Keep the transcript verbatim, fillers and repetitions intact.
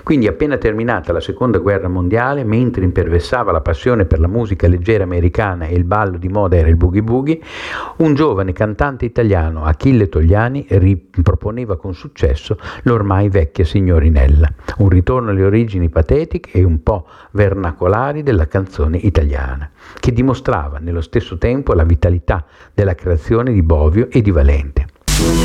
Quindi appena terminata la seconda guerra mondiale, mentre imperversava la passione per la musica leggera americana e il ballo di moda era il boogie boogie, un giovane cantante italiano, Achille Togliani, riproponeva con successo l'ormai vecchia signorinella, un ritorno alle origini patetiche e un po' vernacolari della canzone italiana, che dimostrava nello stesso tempo la vitalità della creazione di Bovio e di Valente.